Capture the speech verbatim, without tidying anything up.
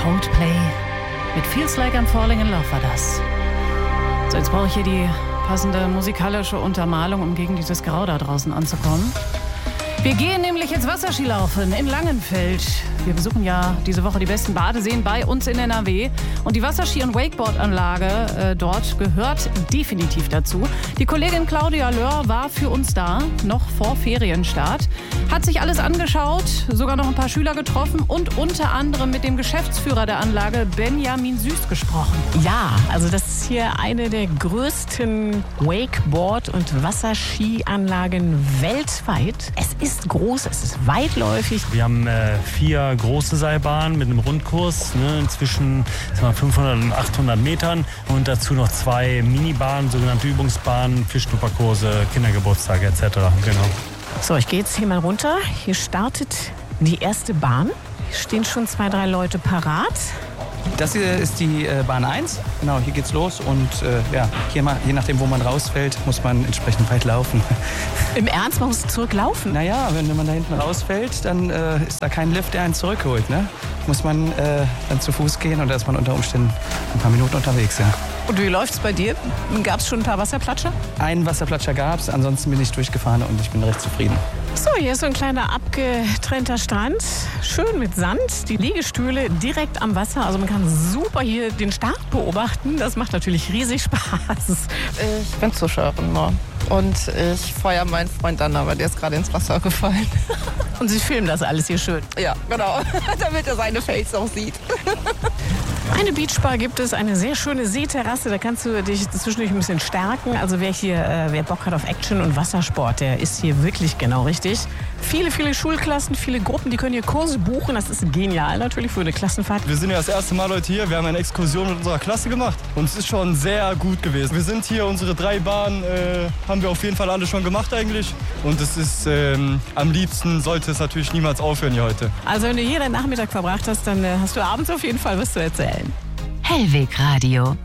Coldplay mit Feels Like I'm Falling in Love war das. So, jetzt brauche ich hier die passende musikalische Untermalung, um gegen dieses Grau da draußen anzukommen. Wir gehen nämlich jetzt Wasserskilaufen in Langenfeld. Wir besuchen ja diese Woche die besten Badeseen bei uns in N R W. Und die Wasserski- und Wakeboard-Anlage äh, dort gehört definitiv dazu. Die Kollegin Claudia Löhr war für uns da, noch vor Ferienstart. Hat sich alles angeschaut, sogar noch ein paar Schüler getroffen und unter anderem mit dem Geschäftsführer der Anlage, Benjamin Süß, gesprochen. Ja, also das ist hier eine der größten Wakeboard- und Wasserskianlagen weltweit. Es ist groß, es ist weitläufig. Wir haben äh, vier große Seilbahnen mit einem Rundkurs, ne, inzwischen fünfhundert und achthundert Metern und dazu noch zwei Minibahnen, sogenannte Übungsbahnen, Fischschnupperkurse, Kindergeburtstage et cetera. Genau. So, ich gehe jetzt hier mal runter. Hier startet die erste Bahn. Hier stehen schon zwei, drei Leute parat. Das hier ist die äh, Bahn eins. Genau, hier geht's los. Und äh, ja, hier mal, je nachdem, wo man rausfällt, muss man entsprechend weit laufen. Im Ernst, man muss zurücklaufen? Naja, wenn man da hinten rausfällt, dann äh, ist da kein Lift, der einen zurückholt. Ne? Muss man äh, dann zu Fuß gehen und da ist man unter Umständen ein paar Minuten unterwegs. Ja. Und wie läuft's bei dir? Gab es schon ein paar Wasserplatscher? Einen Wasserplatscher gab's, ansonsten bin ich durchgefahren und ich bin recht zufrieden. So, hier ist so ein kleiner abgetrennter Strand. Schön mit Sand. Die Liegestühle direkt am Wasser. Also man kann super hier den Start beobachten. Das macht natürlich riesig Spaß. Ich bin Zuschauerin nur. Und ich feuer meinen Freund an, aber der ist gerade ins Wasser gefallen. Und Sie filmen das alles hier schön? Ja, genau. Damit er seine Face auch sieht. Eine Beachbar gibt es, eine sehr schöne Seeterrasse. Da kannst du dich zwischendurch ein bisschen stärken. Also wer hier, äh, wer Bock hat auf Action und Wassersport, der ist hier wirklich genau richtig. Viele, viele Schulklassen, viele Gruppen, die können hier Kurse buchen. Das ist genial natürlich für eine Klassenfahrt. Wir sind ja das erste Mal heute hier. Wir haben eine Exkursion mit unserer Klasse gemacht und es ist schon sehr gut gewesen. Wir sind hier, unsere drei Bahnen äh, haben wir auf jeden Fall alle schon gemacht eigentlich. Und es ist, ähm, am liebsten sollte es natürlich niemals aufhören hier heute. Also wenn du hier den Nachmittag verbracht hast, dann äh, hast du abends auf jeden Fall was zu erzählen. Hellweg Radio.